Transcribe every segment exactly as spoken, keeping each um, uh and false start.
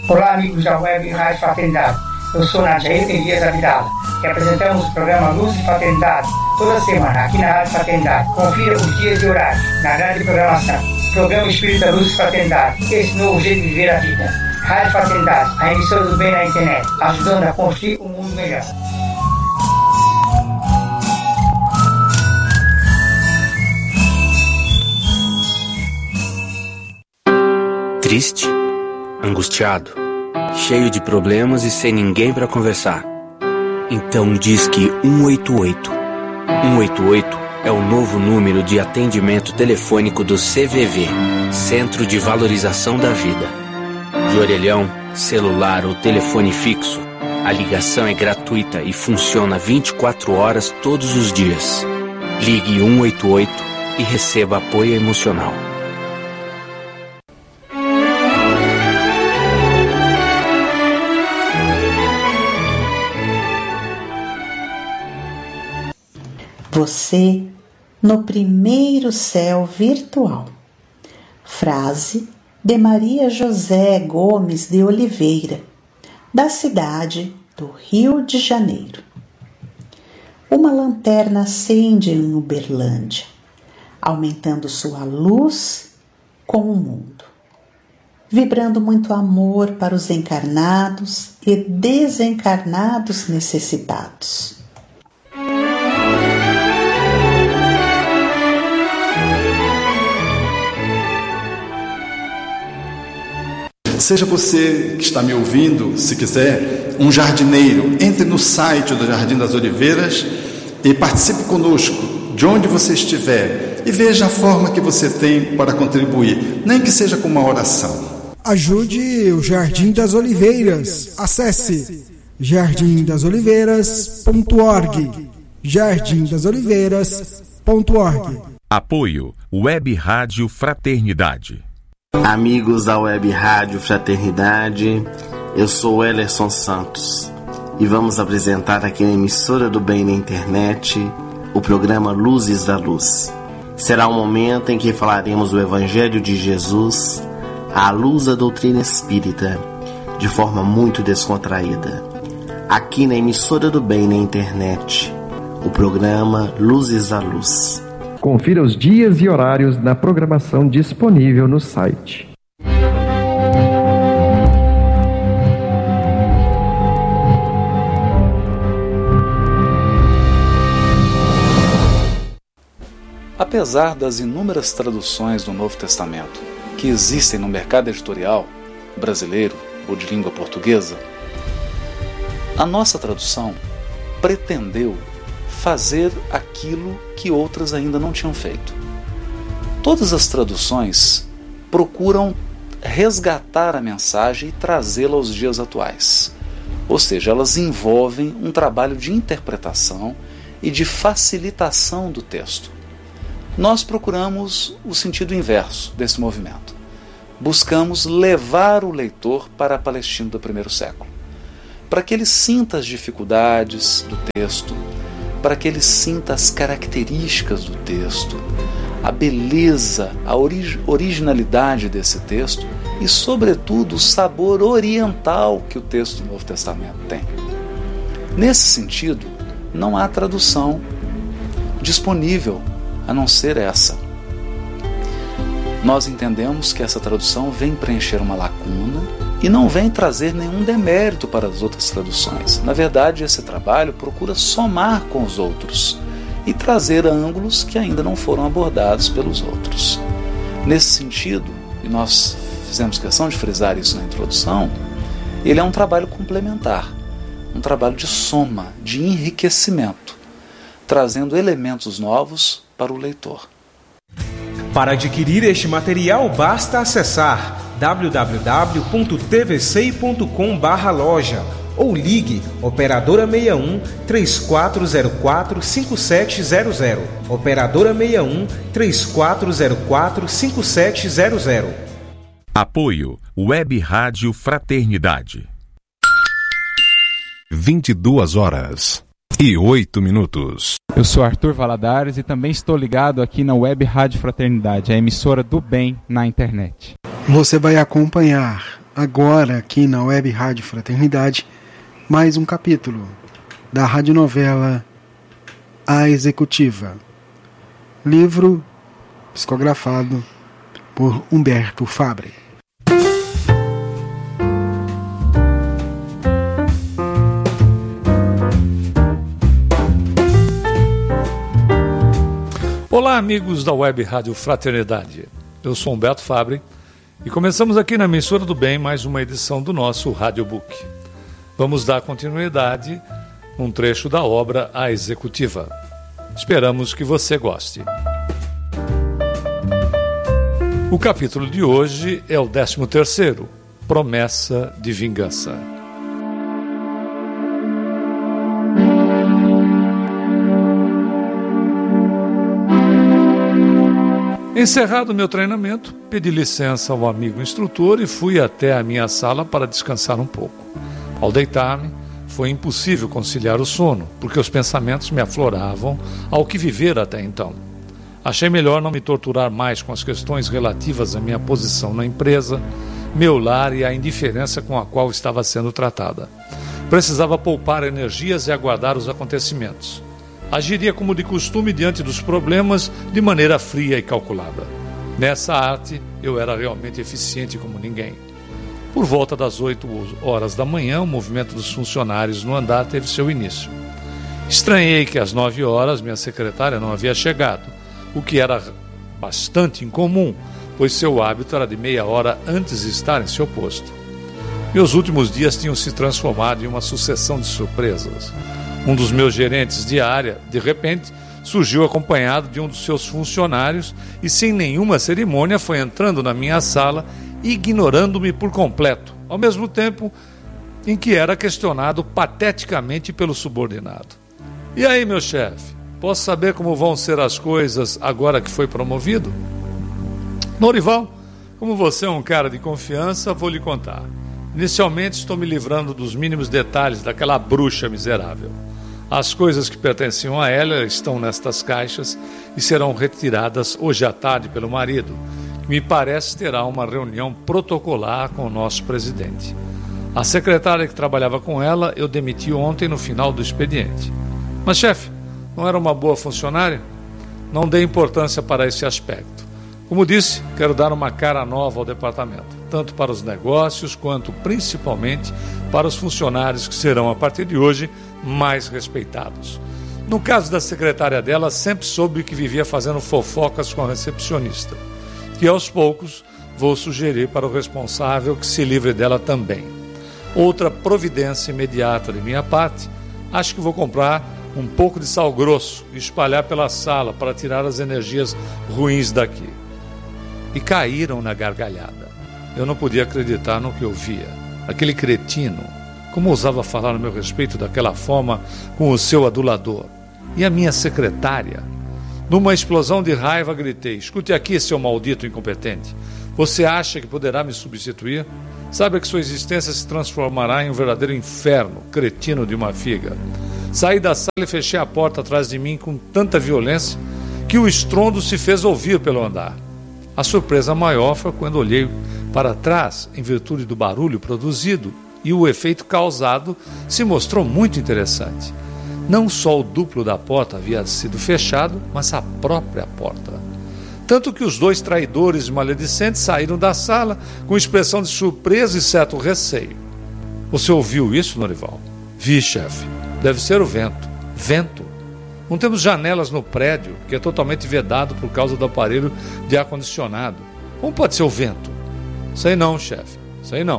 Olá, amigos da Web Rádio Fraternidade. Eu sou Nadiaíra Dias Abdala, que apresentamos o programa Luz e Fraternidade toda semana aqui na Rádio Fraternidade. Confira os dias e horários na grade de programação. Programa Espírita Luz e Fraternidade, esse novo jeito de viver a vida. Rádio Fraternidade, a emissora do bem na internet, ajudando a construir um mundo melhor. Triste, angustiado, cheio de problemas e sem ninguém para conversar. Então disque um oito oito. um oito oito é o novo número de atendimento telefônico do C V V, Centro de Valorização da Vida. De orelhão, celular ou telefone fixo, a ligação é gratuita e funciona vinte e quatro horas todos os dias. Ligue um oito oito e receba apoio emocional. Você no primeiro céu virtual. Frase de Maria José Gomes de Oliveira, da cidade do Rio de Janeiro. Uma lanterna acende em Uberlândia, aumentando sua luz com o mundo, vibrando muito amor para os encarnados e desencarnados necessitados. Seja você que está me ouvindo, se quiser, um jardineiro, entre no site do Jardim das Oliveiras e participe conosco, de onde você estiver, e veja a forma que você tem para contribuir, nem que seja com uma oração. Ajude o Jardim das Oliveiras. Acesse jardim das oliveiras ponto org. jardim das oliveiras ponto org. Apoio Web Rádio Fraternidade. Amigos da Web Rádio Fraternidade, eu sou Ellerson Santos e vamos apresentar aqui na emissora do bem na internet o programa Luzes da Luz. Será um momento em que falaremos do Evangelho de Jesus à luz da doutrina espírita, de forma muito descontraída. Aqui na emissora do bem na internet, o programa Luzes da Luz. Confira os dias e horários na programação disponível no site. Apesar das inúmeras traduções do Novo Testamento que existem no mercado editorial brasileiro ou de língua portuguesa, a nossa tradução pretendeu fazer aquilo que outras ainda não tinham feito. Todas as traduções procuram resgatar a mensagem e trazê-la aos dias atuais. Ou seja, elas envolvem um trabalho de interpretação e de facilitação do texto. Nós procuramos o sentido inverso desse movimento. Buscamos levar o leitor para a Palestina do primeiro século, para que ele sinta as dificuldades do texto, para que ele sinta as características do texto, a beleza, a orig- originalidade desse texto e, sobretudo, o sabor oriental que o texto do Novo Testamento tem. Nesse sentido, não há tradução disponível a não ser essa. Nós entendemos que essa tradução vem preencher uma lacuna e não vem trazer nenhum demérito para as outras traduções. Na verdade, esse trabalho procura somar com os outros e trazer ângulos que ainda não foram abordados pelos outros. Nesse sentido, e nós fizemos questão de frisar isso na introdução, ele é um trabalho complementar, um trabalho de soma, de enriquecimento, trazendo elementos novos para o leitor. Para adquirir este material, basta acessar w w w ponto t v c i ponto com barra loja ou ligue operadora seis um, três quatro zero quatro, cinco sete zero zero. Operadora seis um, três quatro zero quatro, cinco sete zero zero. Apoio Web Rádio Fraternidade. vinte e duas horas e oito minutos. Eu sou Arthur Valadares e também estou ligado aqui na Web Rádio Fraternidade, a emissora do bem na internet. Você vai acompanhar agora aqui na Web Rádio Fraternidade, mais um capítulo da radionovela A Executiva, livro psicografado por Humberto Fabre. Olá, amigos da Web Rádio Fraternidade. Eu sou Humberto Fabre e começamos aqui na Emissora do Bem mais uma edição do nosso Radiobook. Vamos dar continuidade num trecho da obra A Executiva. Esperamos que você goste. O capítulo de hoje é o décimo terceiro, Promessa de Vingança. Encerrado meu treinamento, pedi licença ao amigo instrutor e fui até a minha sala para descansar um pouco. Ao deitar-me, foi impossível conciliar o sono, porque os pensamentos me afloravam ao que vivera até então. Achei melhor não me torturar mais com as questões relativas à minha posição na empresa, meu lar e a indiferença com a qual estava sendo tratada. Precisava poupar energias e aguardar os acontecimentos. Agiria como de costume diante dos problemas de maneira fria e calculada. Nessa arte, eu era realmente eficiente como ninguém. Por volta das oito horas da manhã, o movimento dos funcionários no andar teve seu início. Estranhei que às nove horas minha secretária não havia chegado, o que era bastante incomum, pois seu hábito era de meia hora antes de estar em seu posto. Meus últimos dias tinham se transformado em uma sucessão de surpresas. Um dos meus gerentes de área, de repente, surgiu acompanhado de um dos seus funcionários e, sem nenhuma cerimônia, foi entrando na minha sala, ignorando-me por completo, ao mesmo tempo em que era questionado pateticamente pelo subordinado. E aí, meu chefe, posso saber como vão ser as coisas agora que foi promovido? Norival, como você é um cara de confiança, vou lhe contar. Inicialmente estou me livrando dos mínimos detalhes daquela bruxa miserável. As coisas que pertenciam a ela estão nestas caixas e serão retiradas hoje à tarde pelo marido, que me parece terá uma reunião protocolar com o nosso presidente. A secretária que trabalhava com ela eu demiti ontem no final do expediente. Mas, chefe, não era uma boa funcionária? Não dê importância para esse aspecto. Como disse, quero dar uma cara nova ao departamento, tanto para os negócios quanto, principalmente, para os funcionários que serão, a partir de hoje, mais respeitados. No caso da secretária dela, sempre soube que vivia fazendo fofocas com a recepcionista, que aos poucos vou sugerir para o responsável que se livre dela também. Outra providência imediata de minha parte, acho que vou comprar um pouco de sal grosso e espalhar pela sala para tirar as energias ruins daqui. E caíram na gargalhada. Eu não podia acreditar no que eu via. Aquele cretino, como ousava falar no meu respeito daquela forma com o seu adulador. E a minha secretária? Numa explosão de raiva gritei: escute aqui, seu maldito incompetente. Você acha que poderá me substituir? Saiba que sua existência se transformará em um verdadeiro inferno, cretino de uma figa. Saí da sala e fechei a porta atrás de mim com tanta violência que o estrondo se fez ouvir pelo andar. A surpresa maior foi quando olhei para trás em virtude do barulho produzido e o efeito causado se mostrou muito interessante. Não só o duplo da porta havia sido fechado, mas a própria porta. Tanto que os dois traidores maledicentes saíram da sala com expressão de surpresa e certo receio. Você ouviu isso, Norival? Vi, chefe. Deve ser o vento. Vento? Não temos janelas no prédio, que é totalmente vedado por causa do aparelho de ar-condicionado. Como pode ser o vento? Sei não, chefe. Sei não.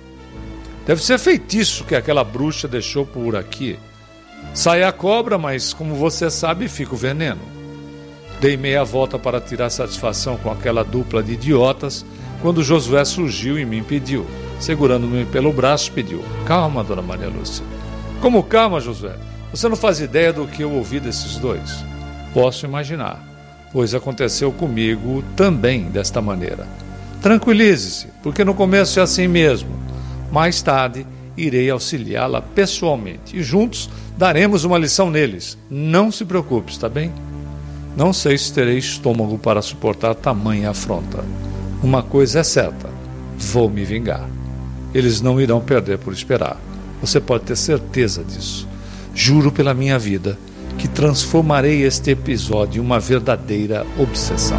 Deve ser feitiço que aquela bruxa deixou por aqui. Sai a cobra, mas, como você sabe, fica o veneno. Dei meia volta para tirar satisfação com aquela dupla de idiotas, quando Josué surgiu e me impediu. Segurando-me pelo braço, pediu: calma, dona Maria Lúcia. Como calma, Josué? Você não faz ideia do que eu ouvi desses dois? Posso imaginar, pois aconteceu comigo também desta maneira. Tranquilize-se, porque no começo é assim mesmo. Mais tarde, irei auxiliá-la pessoalmente e juntos daremos uma lição neles. Não se preocupe, está bem? Não sei se terei estômago para suportar tamanha afronta. Uma coisa é certa, vou me vingar. Eles não irão perder por esperar. Você pode ter certeza disso. Juro pela minha vida que transformarei este episódio em uma verdadeira obsessão.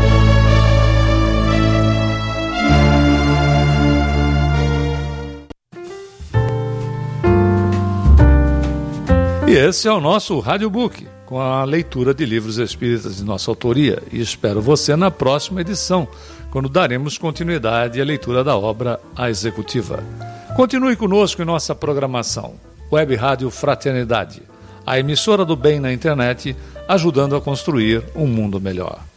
E esse é o nosso Radiobook, com a leitura de livros espíritas de nossa autoria. E espero você na próxima edição, quando daremos continuidade à leitura da obra A Executiva. Continue conosco em nossa programação. Web Rádio Fraternidade, a emissora do bem na internet, ajudando a construir um mundo melhor.